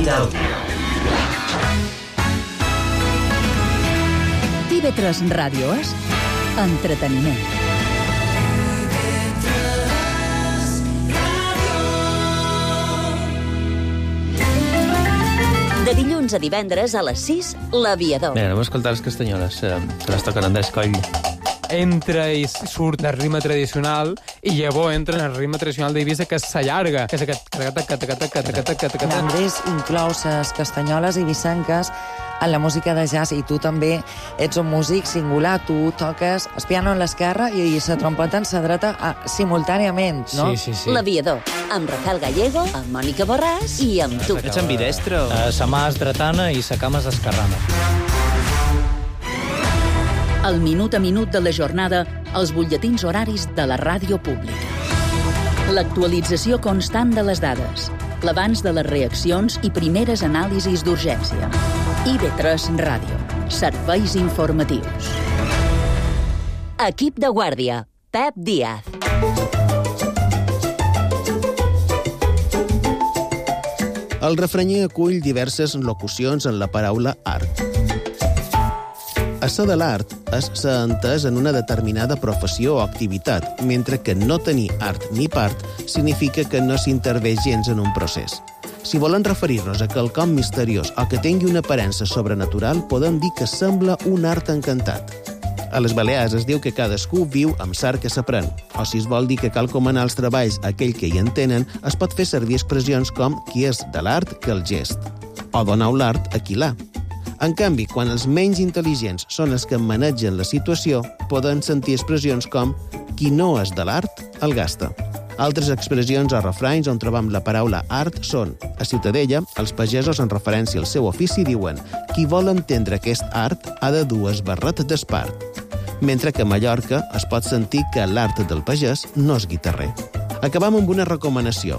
del dia. TV3 Ràdio és entreteniment. De dilluns a divendres a les 6, L'Aviador. Bé, anem a escoltar les castanyoles, que les toquen Andrés Coll. Entra i surt del ritme tradicional i llavors entra en el ritme tradicional d'Eivissa, que s'allarga, que és aquest... L'Andrés inclou les castanyoles eivissenques en la música de jazz, i tu també ets un músic singular. Tu toques el piano en l'esquerra i la trompeta en la dreta simultàniament, no? Sí. L'Aviador, amb Rafael Gallego, amb Mònica Borràs i amb tu. Ets ambidestro? Sa mà és dretana i sa cama és esquerrana. El minut a minut de la jornada, els butlletins horaris de la ràdio pública. L'actualització constant de les dades, l'abans de les reaccions i primeres anàlisis d'urgència. IB3 Ràdio. Serveis informatius. Equip de guàrdia. Pep Díaz. El refranyer acull diverses locucions en la paraula art. Açò de l'art és ser entès en una determinada professió o activitat, mentre que no tenir art ni part significa que no s'intervé gens en un procés. Si volen referir-nos a quelcom misteriós o que tingui una aparença sobrenatural, podem dir que sembla un art encantat. A les Balears es diu que cadascú viu amb l'art que s'aprèn, o si es vol dir que cal comanar els treballs a aquell que hi entenen, es pot fer servir expressions com qui és de l'art que el gest, o donau l'art a qui l'ha. En canvi, quan els menys intel·ligents són els que manegen la situació, poden sentir expressions com qui no és de l'art, el gasta. Altres expressions o refranys on trobam la paraula art són: a Ciutadella, els pagesos, en referència al seu ofici, diuen qui vol entendre aquest art ha de dur el barret d'espart. Mentre que a Mallorca es pot sentir que l'art del pagès no és guitarrer. Acabam amb una recomanació.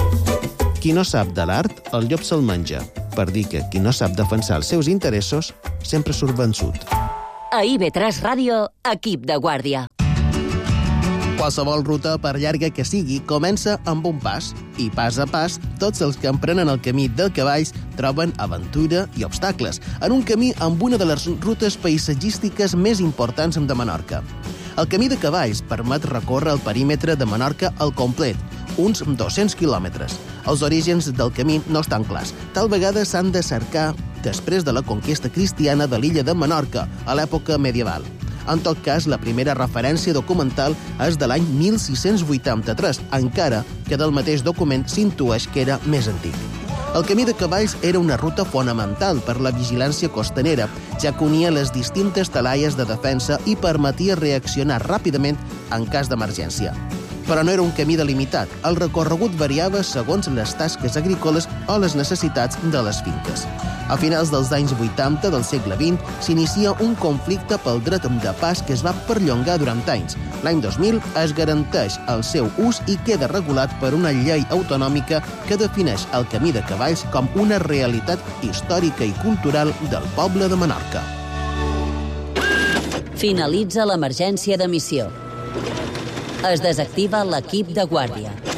Qui no sap de l'art, el llop se'l menja, per dir que qui no sap defensar els seus interessos sempre surt vençut. A IB3 Ràdio, equip de guàrdia. Qualsevol ruta, per llarga que sigui, comença amb un pas. I pas a pas, tots els que emprenen el camí de cavalls troben aventura i obstacles, en un camí amb una de les rutes paisatgístiques més importants de Menorca. El camí de cavalls permet recórrer el perímetre de Menorca al complet, uns 200 quilòmetres. Els orígens del camí no estan clars. Tal vegada s'han de cercar després de la conquesta cristiana de l'illa de Menorca, a l'època medieval. En tot cas, la primera referència documental és de l'any 1683, encara que del mateix document s'intueix que era més antic. El camí de cavalls era una ruta fonamental per la vigilància costanera, ja que unia les distintes talaies de defensa i permetia reaccionar ràpidament en cas d'emergència. Però no era un camí delimitat. El recorregut variava segons les tasques agrícoles o les necessitats de les finques. A finals dels anys 80 del segle XX s'inicia un conflicte pel dret de pas que es va perllongar durant anys. L'any 2000 es garanteix el seu ús i queda regulat per una llei autonòmica que defineix el camí de cavalls com una realitat històrica i cultural del poble de Menorca. Finalitza l'emergència d'emissió. Es desactiva l'equip de guàrdia.